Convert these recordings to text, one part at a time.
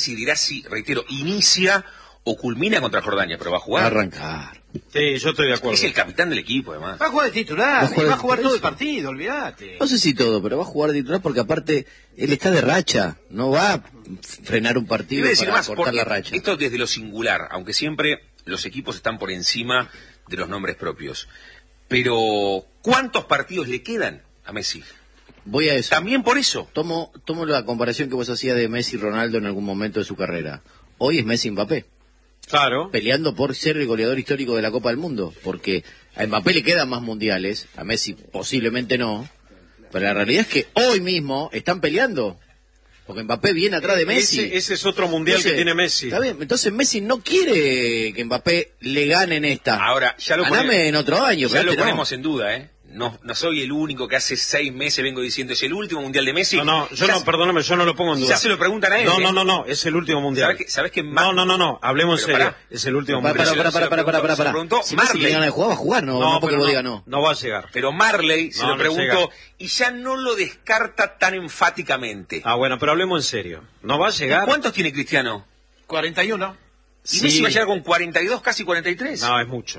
decidirá si, reitero, inicia o culmina contra Jordania, pero va a jugar. Va a arrancar. Sí, yo estoy de acuerdo. Es el capitán del equipo, además. Va a jugar de titular, va a jugar todo el partido, olvídate. No sé si todo, pero va a jugar de titular porque aparte él está de racha, no va a frenar un partido Decir para más, cortar la racha. Esto desde lo singular, aunque siempre los equipos están por encima de los nombres propios. Pero, ¿cuántos partidos le quedan a Messi? Voy a eso. También por eso. Tomo la comparación que vos hacías de Messi y Ronaldo en algún momento de su carrera. Hoy es Messi y Mbappé. Claro. Peleando por ser el goleador histórico de la Copa del Mundo. Porque a Mbappé le quedan más mundiales, a Messi posiblemente no. Pero la realidad es que hoy mismo están peleando. Porque Mbappé viene atrás de Messi. Ese es otro mundial que tiene Messi. Está bien, entonces Messi no quiere que Mbappé le gane en esta. Ahora, ya lo Ganame en otro año. Ya pero lo ponemos en duda, ¿eh? No soy el único que hace 6 meses vengo diciendo es el último mundial de Messi. Perdóname, yo no lo pongo en duda. Ya se lo preguntan a él. No, es el último mundial. ¿Sabes que No, hablemos en serio. Es el último mundial. Para. Si Messi tiene ganas de jugar, va a jugar, no porque vos digas no. No va a llegar. Pero Marley se lo preguntó y ya no lo descarta tan enfáticamente. Ah, bueno, pero hablemos en serio. ¿No va a llegar? ¿Cuántos tiene Cristiano? 41. Y Messi va a llegar con 42, casi 43. No, es mucho.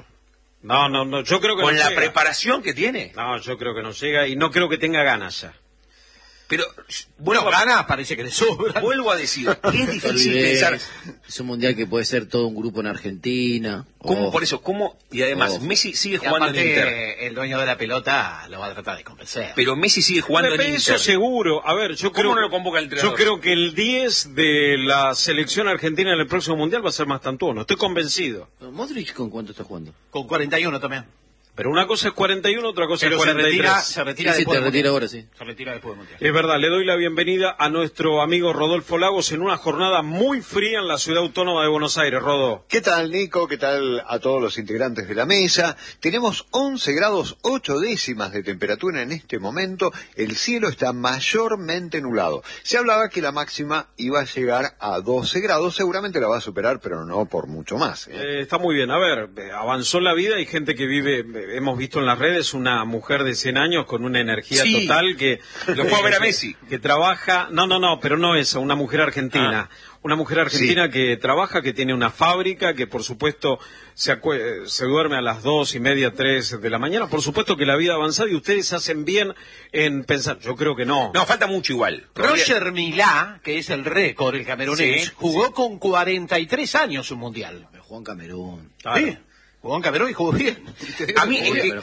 No, yo creo que con no la llega. Preparación que tiene. No, yo creo que no llega y no creo que tenga ganas ya. Pero, ganas parece que le sobra. Vuelvo a decir, es difícil pensar. Es un mundial que puede ser todo un grupo en Argentina. ¿Cómo, por eso, cómo? Y además, Messi sigue jugando en Inter. El dueño de la pelota lo va a tratar de convencer. Pero Messi sigue jugando en Inter. Eso seguro. A ver, yo creo. ¿Cómo no lo convoca el entrenador? Yo creo que el 10 de la selección argentina en el próximo mundial va a ser Mastantuono. Estoy convencido. ¿Modric con cuánto está jugando? Con 41 también. Pero una cosa es 41, otra cosa pero es 43. Se retira sí, después te retira ahora, sí. Se retira después del mundial. Es verdad, le doy la bienvenida a nuestro amigo Rodolfo Lagos en una jornada muy fría en la ciudad autónoma de Buenos Aires. Rodó. ¿Qué tal, Nico? ¿Qué tal a todos los integrantes de la mesa? Tenemos 11 grados 8 décimas de temperatura en este momento. El cielo está mayormente nublado. Se hablaba que la máxima iba a llegar a 12 grados. Seguramente la va a superar, pero no por mucho más. Está muy bien. A ver, avanzó la vida. Hay gente que vive, hemos visto en las redes, una mujer de 100 años con una energía total que... Lo fue a ver a Messi. Que trabaja... No, pero no esa, una mujer argentina. Una mujer argentina que trabaja, que tiene una fábrica, que por supuesto se duerme a las 2:30, 3 de la mañana. Por supuesto que la vida ha avanzado y ustedes hacen bien en pensar. Yo creo que no. No, falta mucho igual. Roger Milá, que es el récord, el camerunés, jugó con 43 años un mundial. Pero jugó en Camerún. Claro. Sí. Jugó en Camerún y jugó bien. A mí,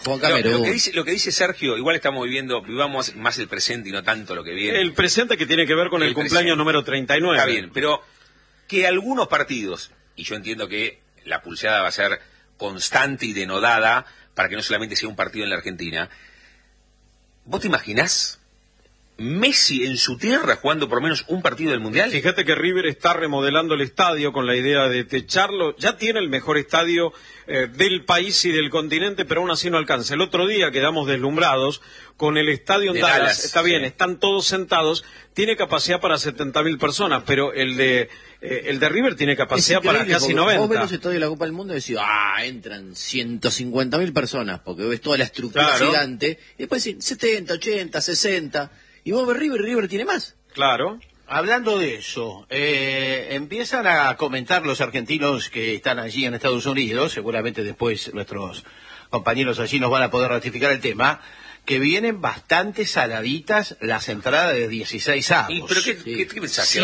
lo que dice Sergio, igual vivamos más el presente y no tanto lo que viene. El presente que tiene que ver con el cumpleaños número 39. Está bien, pero que algunos partidos, y yo entiendo que la pulseada va a ser constante y denodada para que no solamente sea un partido en la Argentina, ¿vos te imaginás Messi en su tierra jugando por lo menos un partido del Mundial? Fíjate que River está remodelando el estadio con la idea de techarlo. Ya tiene el mejor estadio del país y del continente, pero aún así no alcanza. El otro día quedamos deslumbrados con el estadio en Dallas. Está bien, están todos sentados. Tiene capacidad para 70.000 personas, pero el de River tiene capacidad para casi 90. Vos ves los estadios de la Copa del Mundo y decís, entran 150.000 personas, porque ves toda la estructura gigante, y después decís 70, 80, 60... Y vos ves River tiene más. Claro. Hablando de eso, empiezan a comentar los argentinos que están allí en Estados Unidos, seguramente después nuestros compañeros allí nos van a poder ratificar el tema, que vienen bastante saladitas las entradas de 16 avos. ¿Pero qué pensás?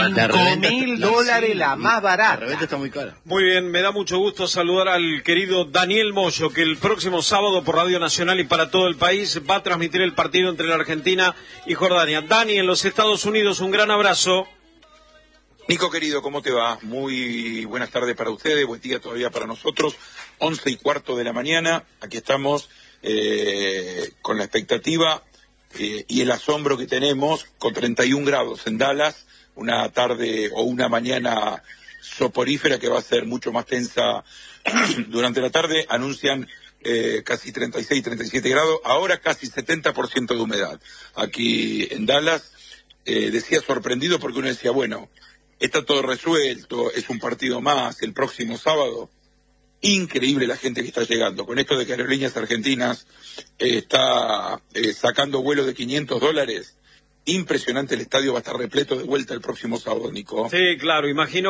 $5.000 la más barata. La reventa está muy cara. Muy bien, me da mucho gusto saludar al querido Daniel Moyo, que el próximo sábado por Radio Nacional y para todo el país va a transmitir el partido entre la Argentina y Jordania. Dani, en los Estados Unidos, un gran abrazo. Nico querido, ¿cómo te va? Muy buenas tardes para ustedes, buen día todavía para nosotros. 11:15 de la mañana, aquí estamos con la expectativa y el asombro que tenemos con 31 grados en Dallas, una tarde o una mañana soporífera que va a ser mucho más tensa durante la tarde. Anuncian casi 36, 37 grados, ahora casi 70% de humedad. Aquí en Dallas decía sorprendido porque uno decía, bueno, está todo resuelto, es un partido más el próximo sábado. Increíble la gente que está llegando. Con esto de que Aerolíneas Argentinas está sacando vuelos de $500, impresionante, el estadio va a estar repleto de vuelta el próximo sábado, Nico. Sí, claro, imagino